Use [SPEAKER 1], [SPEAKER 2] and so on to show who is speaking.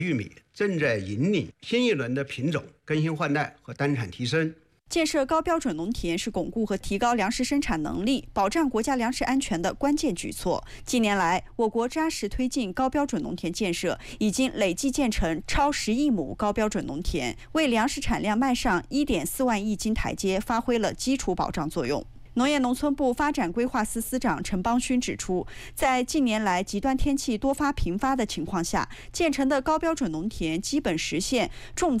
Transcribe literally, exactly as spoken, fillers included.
[SPEAKER 1] 玉米正在引领新一轮的品种更新换代和单产提升。
[SPEAKER 2] 建设高标准农田是巩固和提高粮食生产能力、保障国家粮食安全的关键举措。近年来，我国扎实推进高标准农田建设，已经累计建成超十亿亩高标准农田，为粮食产量迈上一点四万亿斤台阶发挥了基础保障作用。农业农村部发展规划司司长陈邦勋指出，在近年来极端天气多发频发的情况下，建成的高标准农田基本实现种